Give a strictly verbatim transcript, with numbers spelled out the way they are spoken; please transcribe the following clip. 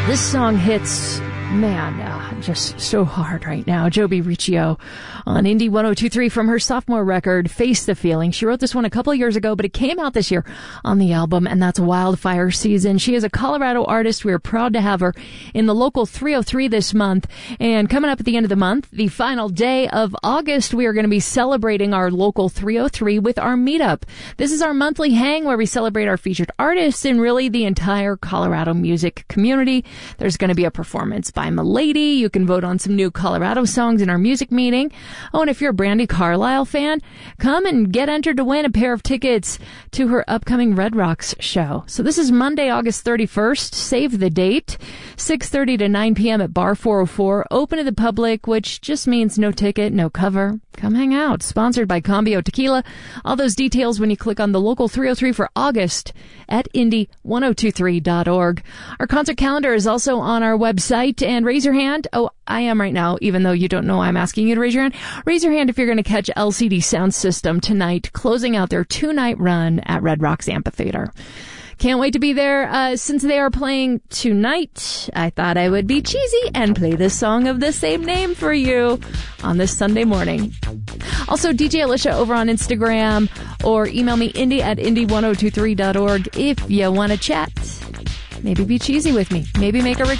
This song hits, man, uh, just so hard right now. Joby Riccio on Indie one oh two point three from her sophomore record, Face the Feeling. She wrote this one a couple of years ago, but it came out this year on the album, and that's Wildfire Season. She is a Colorado artist. We are proud to have her in the local three oh three this month. And coming up at the end of the month, the final day of August, we are going to be celebrating our local three oh three with our meetup. This is our monthly hang where we celebrate our featured artists and really the entire Colorado music community. There's going to be a performance by Milady. You can vote on some new Colorado songs in our music meeting. Oh, and if you're a Brandi Carlile fan, come and get entered to win a pair of tickets to her upcoming Red Rocks show. So this is Monday, August thirty-first. Save the date. six thirty to nine p.m. at Bar four oh four. Open to the public, which just means no ticket, no cover. Come hang out. Sponsored by Cambio Tequila. All those details when you click on the local three oh three for August at indie ten twenty-three dot org. Our concert calendar is also on our website. And raise your hand. Oh, I am right now, even though you don't know I'm asking you to raise your hand. Raise your hand if you're going to catch L C D Sound System tonight, closing out their two-night run at Red Rocks Amphitheater. Can't wait to be there. Uh, since they are playing tonight, I thought I would be cheesy and play this song of the same name for you on this Sunday morning. Also, D J Alicia over on Instagram, or email me, indie at indie ten twenty-three dot org if you want to chat. Maybe be cheesy with me. Maybe make a